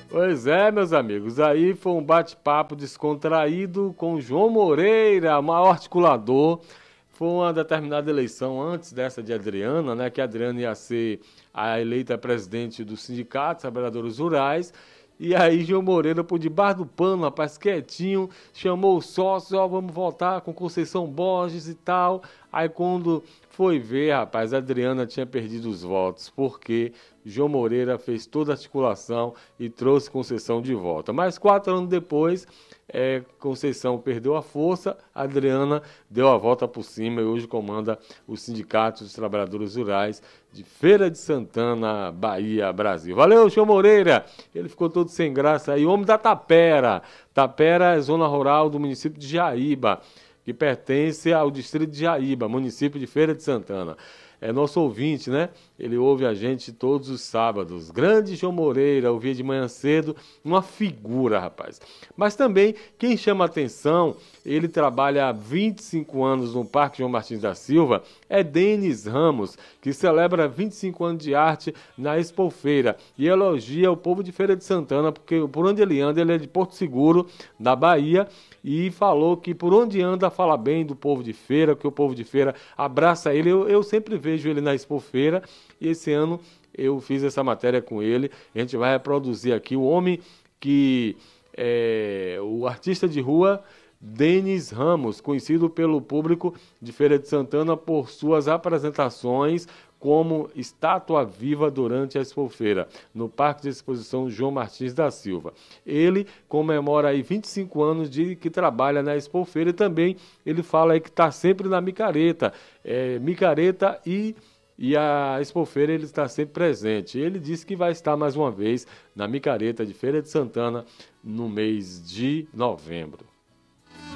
Pois é, meus amigos, aí foi um bate-papo descontraído com João Moreira, maior articulador. Foi uma determinada eleição antes dessa de Adriana, né? Que a Adriana ia ser a eleita presidente do Sindicato Trabalhadores Rurais. E aí João Moreira, por debaixo do pano, rapaz, quietinho, chamou o sócio, ó, vamos votar com Conceição Borges e tal. Aí quando foi ver, rapaz, a Adriana tinha perdido os votos, porque João Moreira fez toda a articulação e trouxe Conceição de volta. Mas 4 anos depois, Conceição perdeu a força, a Adriana deu a volta por cima e hoje comanda o Sindicato dos Trabalhadores Rurais de Feira de Santana, Bahia, Brasil. Valeu, João Moreira! Ele ficou todo sem graça aí. Homem da Tapera. Tapera é zona rural do município de Jaíba, que pertence ao distrito de Jaíba, município de Feira de Santana. É nosso ouvinte, né? Ele ouve a gente todos os sábados. Grande João Moreira, ouvia de manhã cedo, uma figura, rapaz. Mas também, quem chama atenção, ele trabalha há 25 anos no Parque João Martins da Silva, é Denis Ramos, que celebra 25 anos de arte na Expofeira e elogia o povo de Feira de Santana, porque por onde ele anda, ele é de Porto Seguro, da Bahia, e falou que por onde anda fala bem do povo de feira, que o povo de feira abraça ele. Eu sempre vejo ele na Expofeira e esse ano eu fiz essa matéria com ele. A gente vai reproduzir aqui o homem que é o artista de rua Denis Ramos, conhecido pelo público de Feira de Santana por suas apresentações como estátua viva durante a Expofeira, no Parque de Exposição João Martins da Silva. Ele comemora aí 25 anos de que trabalha na Expofeira e também ele fala aí que está sempre na micareta, micareta e a Expofeira ele está sempre presente. Ele disse que vai estar mais uma vez na micareta de Feira de Santana no mês de novembro.